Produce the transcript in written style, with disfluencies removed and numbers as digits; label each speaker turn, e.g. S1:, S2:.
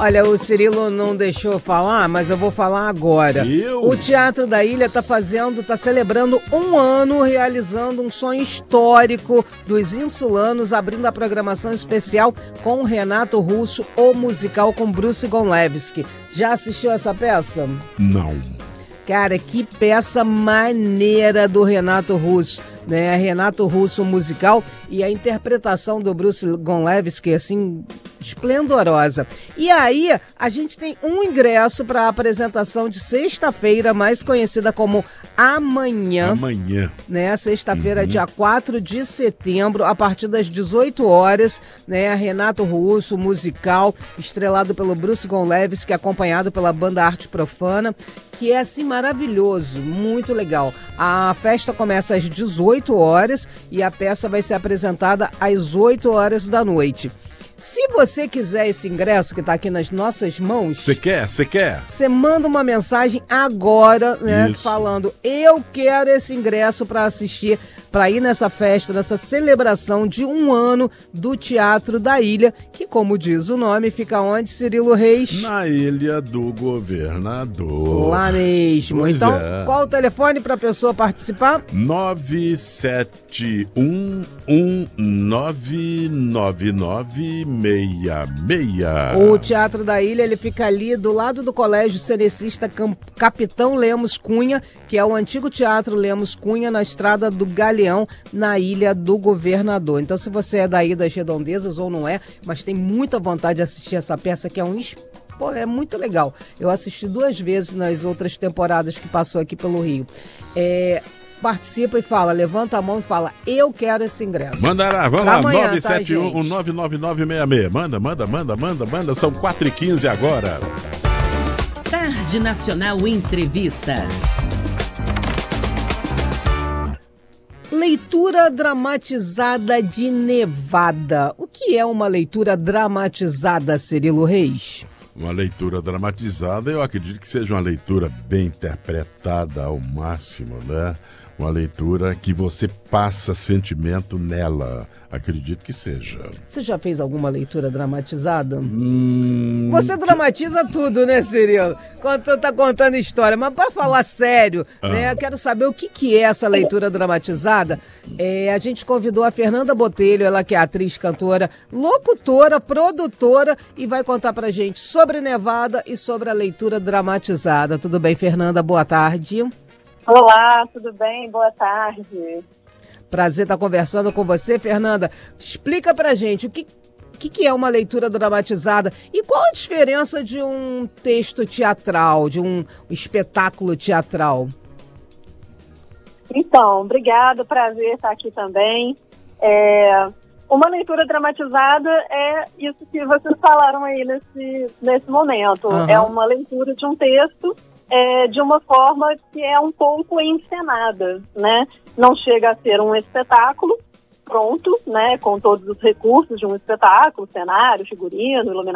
S1: Olha, o Cirilo não deixou falar, mas eu vou falar agora. O Teatro da Ilha tá celebrando 1 ano, realizando um sonho histórico dos insulanos, abrindo a programação especial com o Renato Russo, o musical com Bruce Gonlewski. Já assistiu essa peça?
S2: Não.
S1: Cara, que peça maneira do Renato Russo, né? Renato Russo musical e a interpretação do Bruce Gonlewski, assim, esplendorosa. E aí, a gente tem um ingresso para a apresentação de sexta-feira, mais conhecida como Amanhã.
S2: Amanhã.
S1: Né? Sexta-feira, dia 4 de setembro, a partir das 18 horas, né? Renato Russo, musical, estrelado pelo Bruce Gonlewski, acompanhado pela banda Arte Profana, que é, assim, maravilhoso, muito legal. A festa começa às 18 horas e a peça vai ser apresentada às 8 horas da noite. Se você quiser esse ingresso que está aqui nas nossas mãos...
S2: Você quer?
S1: Você manda uma mensagem agora, né? Isso. Falando, eu quero esse ingresso para assistir, para ir nessa festa, nessa celebração de 1 ano do Teatro da Ilha, que, como diz o nome, fica onde, Cirilo Reis?
S2: Na Ilha do Governador.
S1: Lá mesmo.
S2: Pois
S1: então,
S2: é.
S1: Qual o telefone para a pessoa participar?
S2: 971199966.
S1: O Teatro da Ilha, ele fica ali do lado do Colégio Cerecista Capitão Lemos Cunha, que é o antigo Teatro Lemos Cunha, na Estrada do Galeão, na Ilha do Governador. Então, se você é daí das Redondezas ou não é, mas tem muita vontade de assistir essa peça, que é é muito legal. Eu assisti 2 vezes nas outras temporadas que passou aqui pelo Rio. Participa e fala, levanta a mão e fala, eu quero esse ingresso.
S2: Mandará, vamos lá,
S1: amanhã,
S2: 971-99966. Manda, são 4h15 agora.
S3: Tarde Nacional Entrevista.
S1: Leitura dramatizada de Nevada. O que é uma leitura dramatizada, Cirilo Reis?
S2: Uma leitura dramatizada, eu acredito que seja uma leitura bem interpretada ao máximo, né? Uma leitura que você passa sentimento nela. Acredito que seja.
S1: Você já fez alguma leitura dramatizada? Você dramatiza tudo, né, Cirilo? Quando tá contando história. Mas para falar sério, né? Eu quero saber o que é essa leitura dramatizada. A gente convidou a Fernanda Botelho, ela que é atriz, cantora, locutora, produtora, e vai contar pra gente sobre Nevada e sobre a leitura dramatizada. Tudo bem, Fernanda? Boa tarde.
S4: Olá, tudo bem? Boa tarde.
S1: Prazer estar conversando com você, Fernanda. Explica pra gente o que é uma leitura dramatizada e qual a diferença de um texto teatral, de um espetáculo teatral?
S4: Então, obrigada, prazer estar aqui também. Uma leitura dramatizada é isso que vocês falaram aí nesse momento. Uhum. É uma leitura de um texto de uma forma que é um pouco encenada, né? Não chega a ser um espetáculo pronto, né? Com todos os recursos de um espetáculo, cenário, figurino, iluminação,